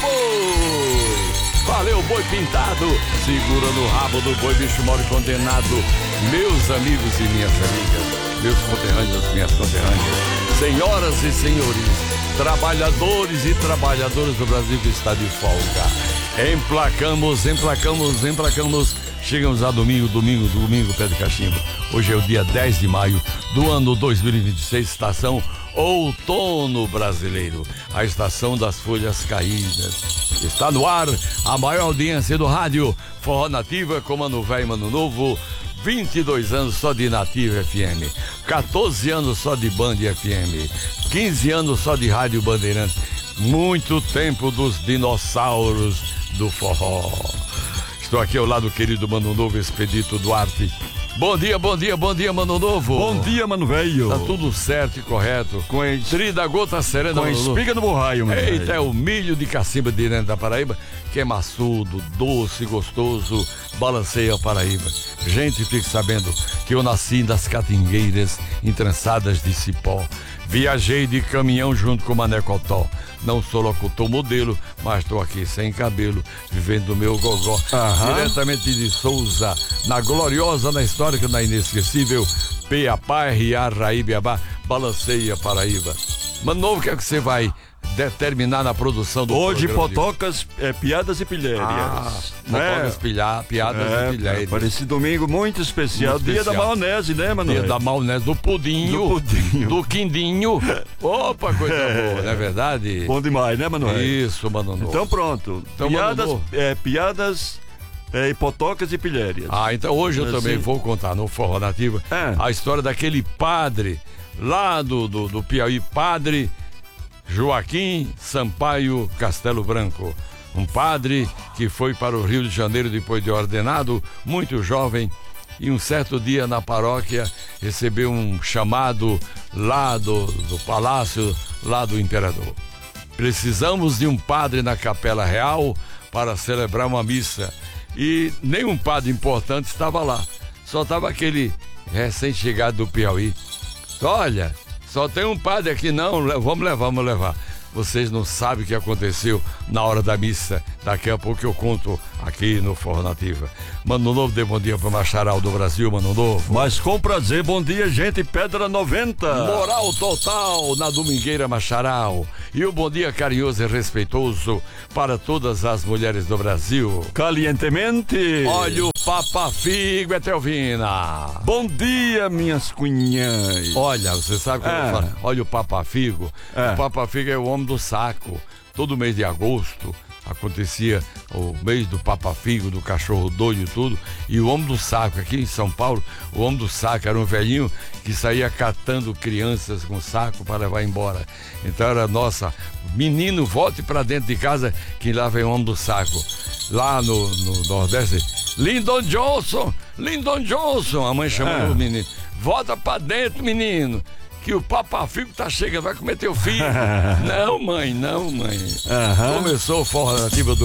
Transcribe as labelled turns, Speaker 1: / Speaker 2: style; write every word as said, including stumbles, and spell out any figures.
Speaker 1: boi! Valeu, boi pintado! Segura no rabo do boi, bicho mole condenado. Meus amigos e minhas amigas, meus conterrâneos, minhas conterrâneas, senhoras e senhores, trabalhadores e trabalhadoras do Brasil que está de folga. Emplacamos, emplacamos, emplacamos. Chegamos a domingo, domingo, domingo, pé de cachimbo. Hoje é o dia dez de maio do ano dois mil e vinte e seis, estação outono brasileiro, a estação das folhas caídas. Está no ar a maior audiência do rádio Forró Nativa, Comando Velho, Mano Novo. vinte e dois anos só de Nativa F M, quatorze anos só de Band F M, quinze anos só de Rádio Bandeirantes. Muito tempo dos dinossauros do forró. Estou aqui ao lado do querido Mano Novo, Expedito Duarte. Bom dia, bom dia, bom dia, Mano Novo.
Speaker 2: Bom dia, Mano Velho.
Speaker 1: Tá tudo certo e correto. Com a trida gota serena.
Speaker 2: Com a espiga no borraio, mano.
Speaker 1: Eita, é o milho de cacimba de dentro da Paraíba, que é maçudo, doce, gostoso, balanceia a Paraíba. Gente, fique sabendo que eu nasci das catingueiras entrançadas de cipó. Viajei de caminhão junto com o Mané Cotó. Não sou locutor modelo, mas estou aqui sem cabelo, vivendo o meu gogó. Aham. Diretamente de Souza, na gloriosa, na histórica, na inesquecível Peapá, R A, Raíbiabá, balanceia Paraíba. Mano Novo, o que é que você vai determinar na produção do
Speaker 2: hoje
Speaker 1: programa?
Speaker 2: Potocas, é, piadas e pilhérias. Ah,
Speaker 1: potocas,
Speaker 2: é.
Speaker 1: pilha, piadas
Speaker 2: é,
Speaker 1: e pilhérias.
Speaker 2: Para esse domingo muito especial,
Speaker 1: muito
Speaker 2: dia
Speaker 1: especial.
Speaker 2: da maionese, né, mano?
Speaker 1: Dia da maionese, do pudinho,
Speaker 2: do pudinho,
Speaker 1: do quindinho. Opa, coisa é. boa, não é verdade?
Speaker 2: Bom demais, né, Manoel?
Speaker 1: Isso, Mano Novo.
Speaker 2: Então pronto, então, piadas, é, piadas é, potocas e pilhérias.
Speaker 1: Ah, então hoje eu é também assim? vou contar no Forró Nativa é. a história daquele padre lá do, do, do Piauí, padre Joaquim Sampaio Castelo Branco, um padre que foi para o Rio de Janeiro depois de ordenado, muito jovem, e um certo dia na paróquia recebeu um chamado lá do, do palácio, lá do imperador. Precisamos de um padre na Capela Real para celebrar uma missa. E nenhum padre importante estava lá, só estava aquele recém-chegado do Piauí. Olha, só tem um padre aqui, não, vamos levar, vamos levar. Vocês não sabem o que aconteceu na hora da missa. Daqui a pouco eu conto aqui no Forró Nativa. Mano Novo, dê bom dia para o Macharal do Brasil, Mano Novo.
Speaker 2: Mas com prazer, bom dia, gente, Pedra noventa.
Speaker 1: Moral total na Domingueira Macharal. E o bom dia carinhoso e respeitoso para todas as mulheres do Brasil.
Speaker 2: Calientemente.
Speaker 1: Olha o Papa Figo, Etelvina.
Speaker 2: Bom dia, minhas cunhãs.
Speaker 1: Olha, você sabe como é. eu falo? Olha o Papa Figo. É. O Papa Figo é o homem do saco. Todo mês de agosto acontecia o mês do Papa Figo, do cachorro doido e tudo. E o homem do saco, aqui em São Paulo, o homem do saco era um velhinho que saía catando crianças com saco para levar embora. Então era nossa, menino, volte para dentro de casa que lá vem o homem do saco. Lá no, no Nordeste, Lyndon Johnson, Lyndon Johnson, a mãe chamando é. o menino, volta para dentro, menino, que o Papa Figo tá chegando, vai comer teu filho. Não, mãe, não, mãe. Uhum. Começou o Forró Nativa do